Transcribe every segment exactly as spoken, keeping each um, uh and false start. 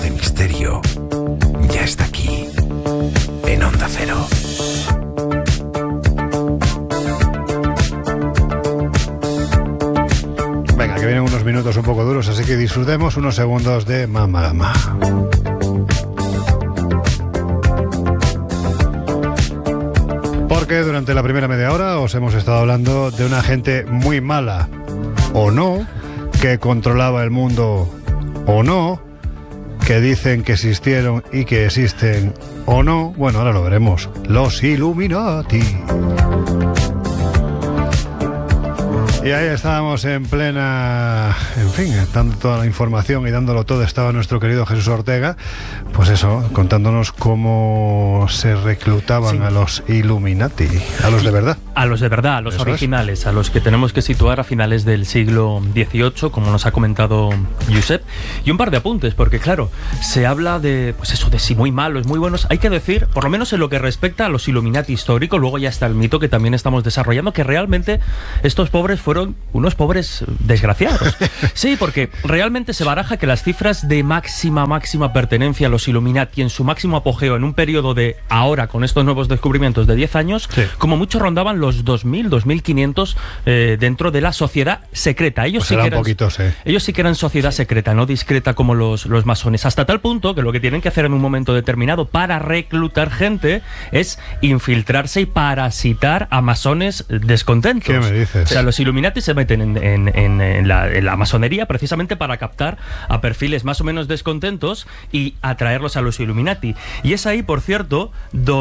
de misterio ya está aquí, en Onda Cero. Venga, que vienen unos minutos un poco duros, así que disfrutemos unos segundos de Mama Gama. Porque durante la primera media hora os hemos estado hablando de una gente muy mala, o no, que controlaba el mundo, o no, que dicen que existieron y que existen, o no. Bueno, ahora lo veremos. Los Illuminati. Y ahí estábamos en plena, en fin, dando toda la información y dándolo todo, estaba nuestro querido Jesús Ortega, pues eso, contándonos cómo se reclutaban sí. a los Illuminati, a los de verdad. A los de verdad, a los eso originales, es. a los que tenemos que situar a finales del siglo dieciocho, como nos ha comentado Josep. Y un par de apuntes, porque claro, se habla de, pues eso, de si muy malos, muy buenos. Hay que decir, por lo menos en lo que respecta a los Illuminati históricos, luego ya está el mito que también estamos desarrollando, que realmente estos pobres fueron fueron unos pobres desgraciados. Sí, porque realmente se baraja que las cifras de máxima, máxima pertenencia a los Illuminati en su máximo apogeo en un periodo de ahora, con estos nuevos descubrimientos de diez años, sí. como mucho rondaban los dos mil, dos mil quinientos eh, dentro de la sociedad secreta. Ellos, pues sí que eran, poquito, sí. ellos sí que eran sociedad sí. secreta, no discreta como los, los masones. Hasta tal punto que lo que tienen que hacer en un momento determinado para reclutar gente es infiltrarse y parasitar a masones descontentos. ¿Qué me dices? O sea, los Illuminati se meten en, en, en, en, la, en la masonería precisamente para captar a perfiles más o menos descontentos y atraerlos a los Illuminati. Y es ahí, por cierto,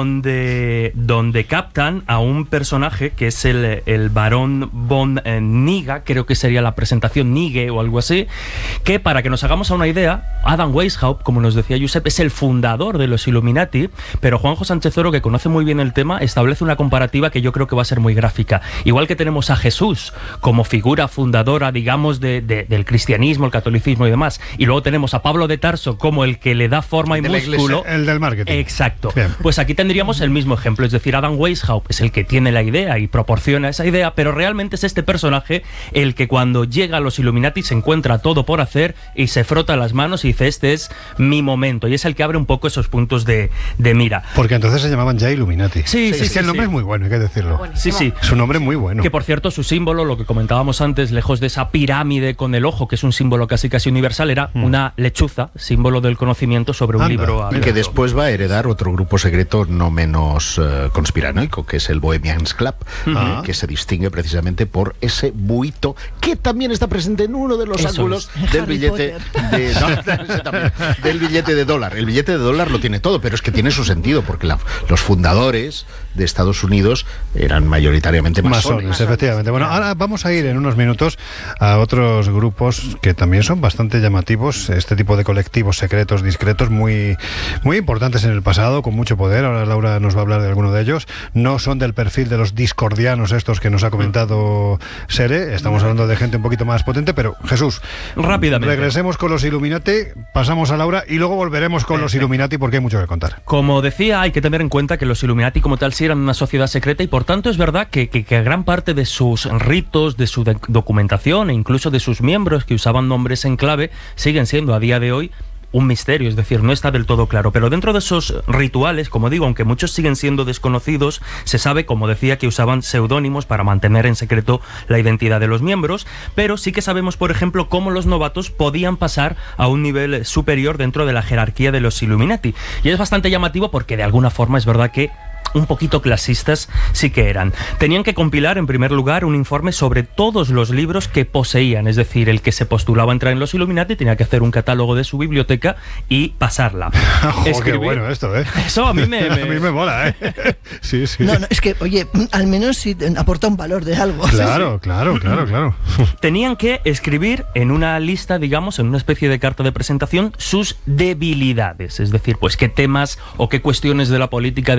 donde, donde captan a un personaje que es el, el barón von eh, Niga, creo que sería la presentación Nige o algo así, que para que nos hagamos a una idea, Adam Weishaupt, como nos decía Josep, es el fundador de los Illuminati, pero Juanjo Sánchez Oro, que conoce muy bien el tema, establece una comparativa que yo creo que va a ser muy gráfica. Igual que tenemos a Jesús como figura fundadora, digamos, de, de, del cristianismo, el catolicismo y demás, y luego tenemos a Pablo de Tarso como el que le da forma y músculo. El del marketing. Exacto. Bien. Pues aquí tendríamos el mismo ejemplo, es decir, Adam Weishaupt es el que tiene la idea y proporciona esa idea, pero realmente es este personaje el que cuando llega a los Illuminati se encuentra todo por hacer y se frota las manos y dice, este es mi momento, y es el que abre un poco esos puntos de, de mira. Porque entonces se llamaban ya Illuminati. Sí, sí, sí. Es sí, que el nombre sí. es muy bueno, hay que decirlo. Buenísimo. Sí, sí. Es un nombre muy bueno. Que por cierto, su símbolo, lo que comentábamos antes, lejos de esa pirámide con el ojo, que es un símbolo casi casi universal, era mm. una lechuza, símbolo del conocimiento sobre un Anda, libro. Y que después va a heredar otro grupo secreto no menos uh, conspiranoico, que es el Bohemians Club, uh-huh. que se distingue precisamente por ese buito que también está presente en uno de los Eso ángulos es. del Harry billete de, no, también, del billete de dólar. El billete de dólar lo tiene todo, pero es que tiene su sentido, porque la, los fundadores de Estados Unidos eran mayoritariamente masones. Masones, efectivamente. Bueno, ahora vamos a ir en unos minutos a otros grupos que también son bastante llamativos, este tipo de colectivos secretos, discretos, muy, muy importantes en el pasado, con mucho poder. Ahora Laura nos va a hablar de alguno de ellos. No son del perfil de los discordianos estos que nos ha comentado Sere, estamos hablando de gente un poquito más potente, pero Jesús, rápidamente regresemos con los Illuminati, pasamos a Laura y luego volveremos con los Illuminati porque hay mucho que contar. Como decía, hay que tener en cuenta que los Illuminati como tal sí eran una sociedad secreta y por tanto es verdad que, que, que gran parte de sus ritos, de su de- documentación e incluso de sus miembros que usaban nombres en clave siguen siendo a día de hoy un misterio, es decir, no está del todo claro. Pero dentro de esos rituales, como digo, aunque muchos siguen siendo desconocidos, se sabe, como decía, que usaban seudónimos para mantener en secreto la identidad de los miembros, pero sí que sabemos, por ejemplo, cómo los novatos podían pasar a un nivel superior dentro de la jerarquía de los Illuminati. Y es bastante llamativo porque de alguna forma es verdad que un poquito clasistas sí que eran. Tenían que compilar, en primer lugar, un informe sobre todos los libros que poseían, es decir, el que se postulaba a entrar en los Illuminati tenía que hacer un catálogo de su biblioteca y pasarla. Oh, qué bueno esto, ¿eh? Eso a mí me... me... a mí me mola, ¿eh? Sí, sí. No, no, es que, oye, al menos sí aporta un valor de algo. Claro, sí. claro, claro, claro. Tenían que escribir en una lista, digamos, en una especie de carta de presentación, sus debilidades, es decir, pues qué temas o qué cuestiones de la política del momento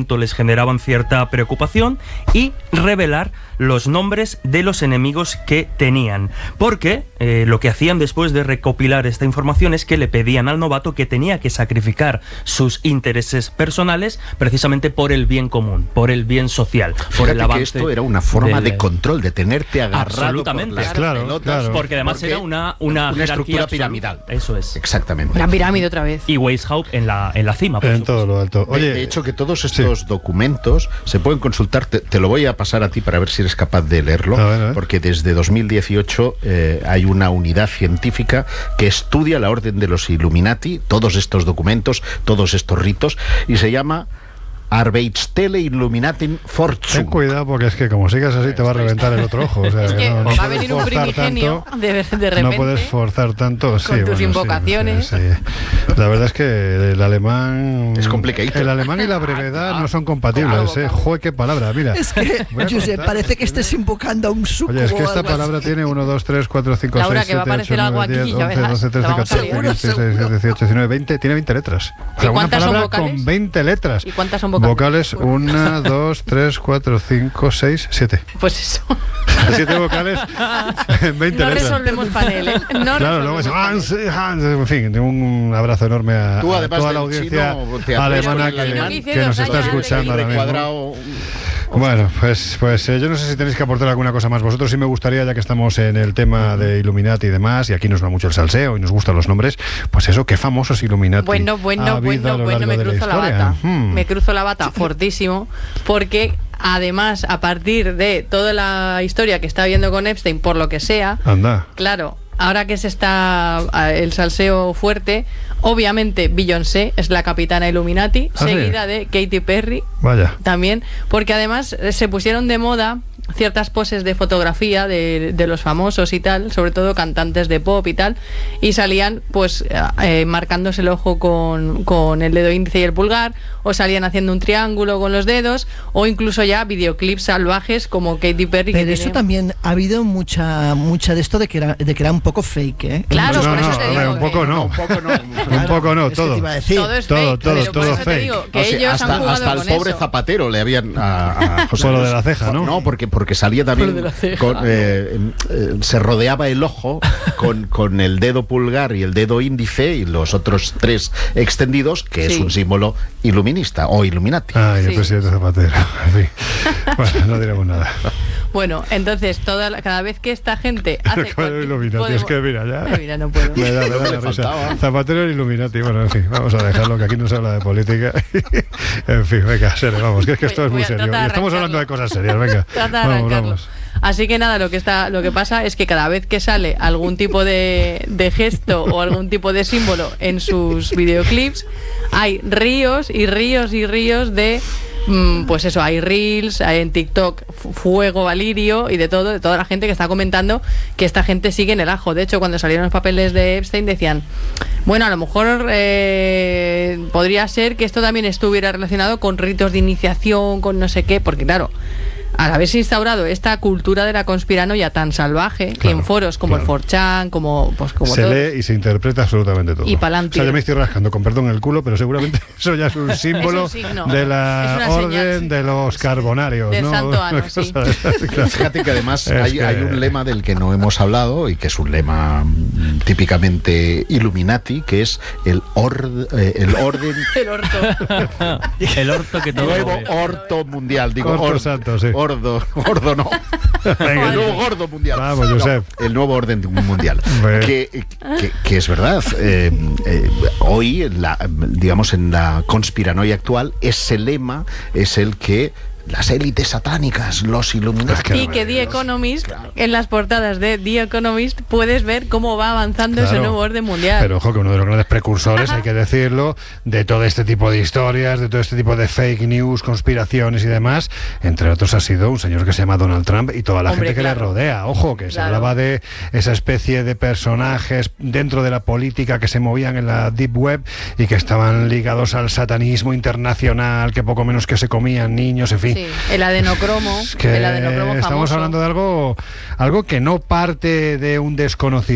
asunto les generaban cierta preocupación y revelar los nombres de los enemigos que tenían. Porque eh, lo que hacían después de recopilar esta información es que le pedían al novato que tenía que sacrificar sus intereses personales precisamente por el bien común, por el bien social, por Fíjate el avance. Que esto era una forma del... de control, de tenerte agarrado absolutamente por las claro, pelotas, claro. porque además porque era una una, una estructura absoluta. piramidal. Eso es. Exactamente. Una pirámide otra vez. Y Weishaupt en la en la cima. Por En supuesto. todo lo alto. Oye, Oye, de hecho que todos estos sí. documentos se pueden consultar, te, te lo voy a pasar a ti para ver si eres capaz de leerlo, a ver, a ver. porque desde dos mil dieciocho eh, hay una unidad científica que estudia la orden de los Illuminati, todos estos documentos, todos estos ritos, y se llama Arbeitsstelle Illuminatin Fortune. ten cuidado porque es que como sigas así te va a reventar el otro ojo. O sea, Es que no, no va a puedes venir un forzar primigenio tanto. de, de repente. No puedes forzar tanto, sí, con tus bueno, sí, invocaciones. sí, sí. La verdad es que el alemán Es complicadito. El alemán y la brevedad no son compatibles, eh. Joder, qué palabra, mira. Es que, Voy a Josep, contar. parece que estés invocando a un sucubo. Oye, es que o esta algo así. palabra tiene uno, dos, tres, cuatro, cinco, Laura, seis, que va a siete, ocho, aparecer algo nueve, aquí, diez, ya once, verás. doce, trece, La vamos a catorce, liar. quince, dieciséis, diecisiete, dieciocho, diecinueve, veinte. Tiene veinte letras. O sea, una cuántas son palabra vocales? con veinte letras. ¿Y cuántas son vocales? Vocales, una, dos, tres, cuatro, cinco, seis, siete. Pues eso. Siete vocales en veinte No letras. resolvemos panel, ¿eh? No Claro, luego resolvemos es Hans, panel. Hans, en fin, un abrazo enorme a, Tú, a además toda la del audiencia chino, te alemana aprendes el que, alemán. que nos está escuchando ahora mismo. Cuadrado, Bueno, pues, pues eh, yo no sé si tenéis que aportar alguna cosa más. Vosotros sí me gustaría, ya que estamos en el tema de Illuminati y demás, y aquí nos va mucho el salseo y nos gustan los nombres, pues eso, qué famosos Illuminati Bueno, ha bueno, habido a bueno, lo bueno, largo me de la cruzo la historia. bata. Hmm. Me cruzo la bata fortísimo, porque además, a partir de toda la historia que está viendo con Epstein, por lo que sea, Anda. claro, ahora que se está el salseo fuerte, obviamente Beyoncé es la capitana Illuminati, ¿Ah, sí? seguida de Katy Perry Vaya. también, porque además eh, se pusieron de moda ciertas poses de fotografía de, de los famosos y tal, sobre todo cantantes de pop y tal, y salían pues eh, marcándose el ojo con, con el dedo índice y el pulgar, o salían haciendo un triángulo con los dedos, o incluso ya videoclips salvajes como Katy Perry. Pero que eso tiene... también ha habido mucha mucha de esto de que era, de que era un poco fake, ¿eh? Claro, no, por no, eso te a ver, digo un poco que- no. un poco no. Un poco no, Es que todo. te iba a decir. Todo es Todo, fake, todo, pero por todo eso te fake. digo que O sea, ellos hasta, han jugado hasta el con pobre eso. Zapatero le habían a, a José Por lo Luis- de la ceja, ¿no? No, porque, porque salía Por lo también de la ceja. con, eh, eh, se rodeaba el ojo con, con el dedo pulgar y el dedo índice y los otros tres extendidos, que es Sí. un símbolo iluminista o Illuminati. Ay, el Sí. presidente Zapatero. En fin. Bueno, no diremos nada. Bueno, entonces toda la- cada vez que esta gente hace Claro, cualquier Illuminati, tipo de es mo- que mira, ya. Ay, mira, no puedo. Me da, me da Lo que la le risa. faltaba. Zapatero y Illuminati. Bueno, en fin, vamos a dejarlo, que aquí no se habla de política. En fin, venga, serio, vamos, que es que esto Voy- es muy voy a serio. tratar de Y estamos hablando de arrancarlo. cosas serias, venga. Trata de Vamos, arrancarlo. vamos. Así que nada, lo que está, lo que pasa es que cada vez que sale algún tipo de, de gesto o algún tipo de símbolo en sus videoclips, hay ríos y ríos y ríos de mm, pues eso, hay reels, hay en TikTok fu- fuego, valirio y de todo, de toda la gente que está comentando que esta gente sigue en el ajo. De hecho, cuando salieron los papeles de Epstein decían, bueno, a lo mejor eh, podría ser que esto también estuviera relacionado con ritos de iniciación, con no sé qué, porque claro, al haberse instaurado esta cultura de la conspiranoia tan salvaje, Claro, en foros como claro. el cuatro chan, como, pues, como Se todo, lee y se interpreta absolutamente todo. Y O pa'lante. sea, yo me estoy rascando con perdón el culo, pero seguramente eso ya es un símbolo Es un signo. de Es la una orden señal. de los carbonarios. Del ¿no? santo ano, Una cosa sí. de estas, claro. Fíjate que además Es hay, que- hay un lema del que no hemos hablado y que es un lema mm, típicamente Illuminati, que es el, ord- eh, el orden el orto. El orto que todo nuevo ve. orto mundial. Digo, Orto or- santo, sí. Ordo, ordo no. Venga, el nuevo gordo mundial. Vamos, No, Josep. el nuevo orden mundial. Bueno. Que, que- que es verdad. eh, eh, hoy, en la, digamos, en la conspiranoia actual, ese lema es el que las élites satánicas, los Illuminati. Y que The Economist, en las portadas de The Economist, puedes ver cómo va avanzando ese Claro. nuevo orden mundial. Pero ojo, que uno de los grandes precursores, hay que decirlo, de todo este tipo de historias, de todo este tipo de fake news, conspiraciones y demás, entre otros ha sido un señor que se llama Donald Trump y toda la Hombre, gente que claro. le rodea. Ojo, que se Claro. hablaba de esa especie de personajes dentro de la política que se movían en la deep web y que estaban ligados al satanismo internacional, que poco menos que se comían niños, en fin. Sí, el adenocromo, Es que el adenocromo estamos famoso. hablando de algo, algo que no parte de un desconocido.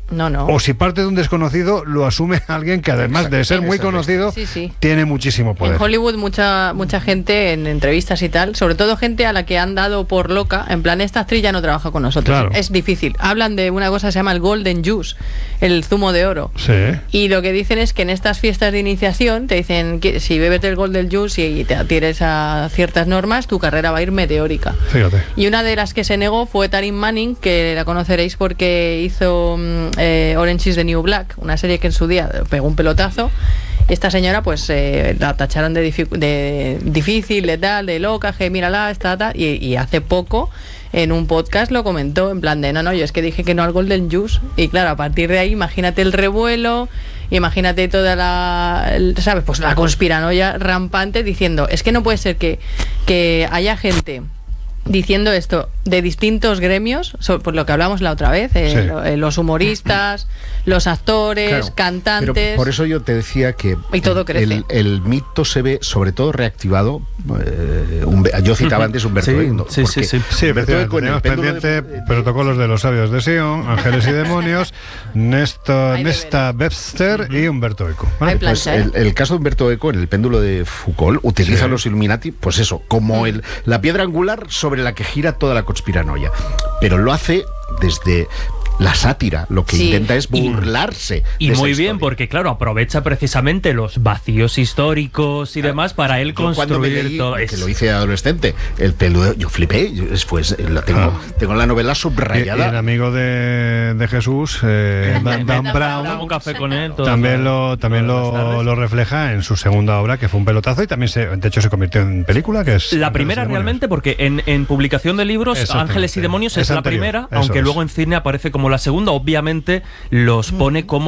No, no. O si parte de un desconocido, lo asume alguien que además Exacto. de ser muy conocido, sí, sí. tiene muchísimo poder. En Hollywood mucha mucha gente en entrevistas y tal, sobre todo gente a la que han dado por loca, en plan, esta actriz ya no trabaja con nosotros. Claro. Es difícil. Hablan de una cosa que se llama el golden juice, el zumo de oro. Sí. Y lo que dicen es que en estas fiestas de iniciación te dicen que si bebes el golden juice y te adhieres a ciertas normas, tu carrera va a ir meteórica. Fíjate. Y una de las que se negó fue Taryn Manning, que la conoceréis porque hizo eh, Orange is the New Black, una serie que en su día pegó un pelotazo. Esta señora pues eh, la tacharon de, de difícil, de tal, de loca, que mírala, está tal, y, y hace poco en un podcast lo comentó en plan de no, no, yo es que dije que no al Golden Juice, y claro, a partir de ahí imagínate el revuelo, imagínate toda la, ¿sabes? Pues la conspiranoia rampante diciendo, es que no puede ser que, que haya gente diciendo esto de distintos gremios, por lo que hablamos la otra vez, eh, sí. los humoristas, los actores, claro, cantantes. Pero por eso yo te decía que y todo crece. El, el mito se ve sobre todo reactivado. Eh, un, yo citaba antes Humberto sí, Eco. Sí, sí, sí. sí Humberto Eco, tenemos pendiente de, protocolos de los sabios de Sion, Ángeles y Demonios, Néstor, Nesta Webster y Humberto Eco. ¿Vale? Pues el, el caso de Humberto Eco en el péndulo de Foucault utiliza sí. los Illuminati, pues eso, como el, la piedra angular sobre la que gira toda la conspiranoia. Pero lo hace desde la sátira, lo que sí. intenta es burlarse. Y, y de muy esa bien, historia. porque claro, aprovecha precisamente los vacíos históricos y claro, demás para él construir leí, todo. Que es... lo hice adolescente, el pelo, yo flipé, yo después la tengo, ah. tengo la novela subrayada. Y, y el amigo de, de Jesús, eh, Dan, Dan Brown, un café con él, también lo también lo, lo refleja en su segunda obra, que fue un pelotazo, y también se, de hecho se convirtió en película, que es la primera realmente, porque en, en publicación de libros Ángeles y Demonios es, es la primera, eso aunque es. luego en cine aparece como la segunda. Obviamente los pone como